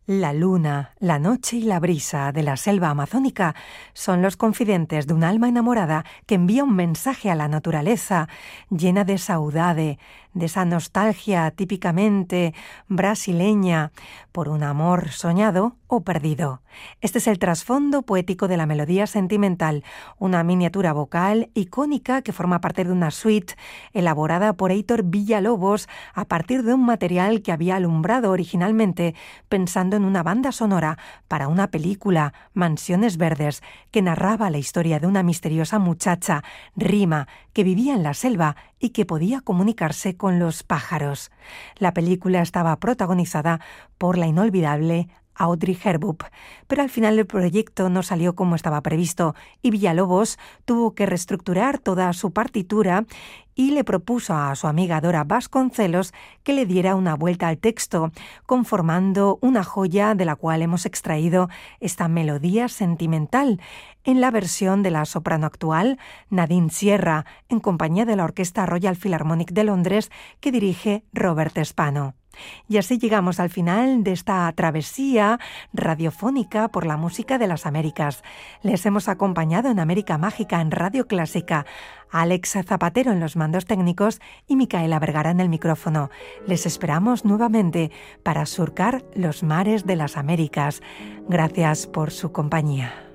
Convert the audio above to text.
La luna, la noche y la brisa de la selva amazónica son los confidentes de un alma enamorada que envía un mensaje a la naturaleza llena de saudade, de esa nostalgia típicamente brasileña por un amor soñado o perdido. Este es el trasfondo poético de la melodía sentimental, una miniatura vocal icónica que forma parte de una suite elaborada por Heitor Villa-Lobos a partir de un material que había alumbrado originalmente pensando en una banda sonora para una película, Mansiones Verdes, que narraba la historia de una misteriosa muchacha, Rima, que vivía en la selva y que podía comunicarse con los pájaros. La película estaba protagonizada por la inolvidable Audrey Hepburn, pero al final el proyecto no salió como estaba previsto y Villa-Lobos tuvo que reestructurar toda su partitura y le propuso a su amiga Dora Vasconcelos que le diera una vuelta al texto, conformando una joya de la cual hemos extraído esta melodía sentimental en la versión de la soprano actual Nadine Sierra, en compañía de la Orquesta Royal Philharmonic de Londres que dirige Robert Spano. Y así llegamos al final de esta travesía radiofónica por la música de las Américas. Les hemos acompañado en América Mágica en Radio Clásica, Alex Zapatero en los mandos técnicos y Micaela Vergara en el micrófono. Les esperamos nuevamente para surcar los mares de las Américas. Gracias por su compañía.